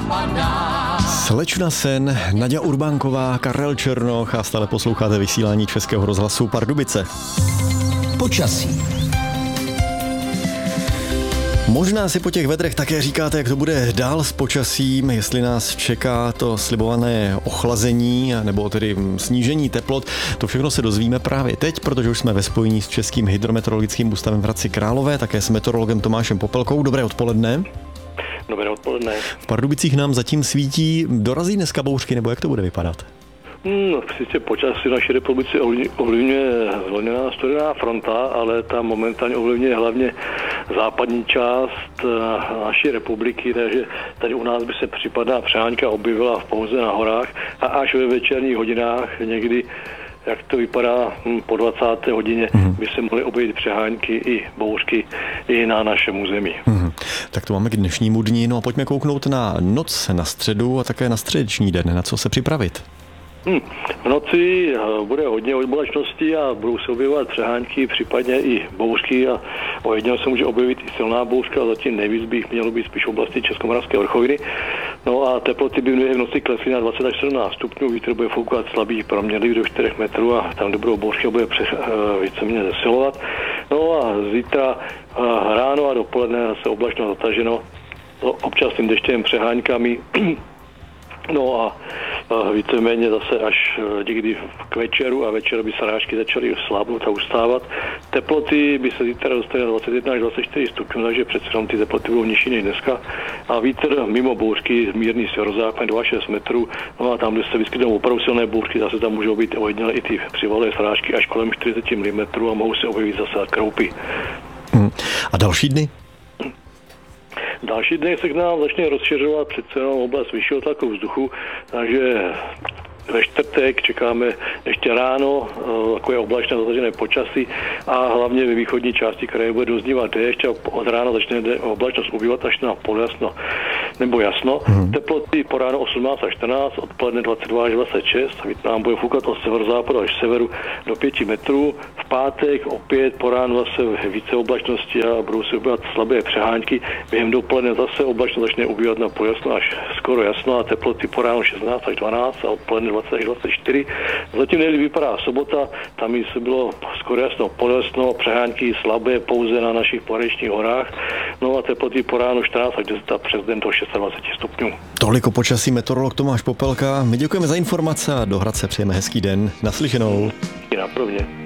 Slečna Sen, Naďa Urbánková, Karel Černoch a stále posloucháte vysílání Českého rozhlasu Pardubice. Počasí. Možná si po těch vedrech také říkáte, jak to bude dál s počasím, jestli nás čeká to slibované ochlazení nebo tedy snížení teplot. To všechno se dozvíme právě teď, protože už jsme ve spojení s Českým hydrometeorologickým ústavem v Hradci Králové, také s meteorologem Tomášem Popelkou. Dobré odpoledne. Dobré odpoledne. V Pardubicích nám zatím svítí. Dorazí dneska bouřky, nebo jak to bude vypadat? Sice počasí v naší republice ovlivňuje zvlněná studená fronta, ale ta momentálně ovlivňuje hlavně západní část naší republiky, takže tady u nás by se případná přehánka objevila pouze na horách a až ve večerních hodinách někdy, jak to vypadá po 20. hodině, by se mohly objevit přehánky i bouřky i na našem území. Tak to máme k dnešnímu dni. No a pojďme kouknout na noc, na středu a také na středeční den. Na co se připravit? V noci bude hodně oblačností a budou se objevovat přehánky, případně i bouřky a ojediněle se může objevit i silná bouřka, zatím nejvíc by mělo být spíš v oblasti Českomoravské vrchoviny. No a teploty by v noci klesly na 20 až 17 stupňů, vítr bude foukat slabý, proměnlivý do 4 metrů a tam, kde budou bouřky, bude víceméně zesilovat. No a zítra ráno a dopoledne se oblačno zataženo občasným deštěm, přeháňkami. No a víceméně zase až někdy k večeru a večer by srážky začaly slábnout a ustávat. Teploty by se zítra dostaly na 21 až 24 stupňů, takže přece jenom ty teploty budou nižší než dneska. A vítr mimo bouřky, mírný severozápad 2,6 metrů. No a tam, kde se vyskytnou opravdu silné bouřky, zase tam můžou být ojediněle i ty přivalé srážky až kolem 40 mm a mohou se objevit zase kroupy. A další dny? Další dny se k nám začne rozšiřovat přece jenom oblast vyššího tlaku vzduchu, takže ve čtvrtek čekáme ještě ráno takové oblačné zatažené počasí a hlavně ve východní části kraje bude doznívat déšť a od rána začne oblačnost ubývat až na poljasno nebo jasno. Teploty po ráno 18 až 14, odpoledne 22 až 26, nám bude foukat od severozápadu až severu do 5 metrů. V pátek opět po ráno zase více oblačnosti a budou se ubývat slabé přehánky. Během dopoledne zase oblačnost začne ubývat na poljasno až skoro jasno a teploty po ráno 16 až 12 a odpoledne 20 až 24. Zatím nejlíp vypadá sobota, tam se bylo skoro jasno poljasno, přehánky slabé pouze na našich pohraničních horách. No a teploty po ráno 14 až 10 a přes den do 26 stupňů. Toliko počasí meteorolog Tomáš Popelka. My děkujeme za informace a do Hradce přejeme hezký den. Naslyšenou. I naprovně.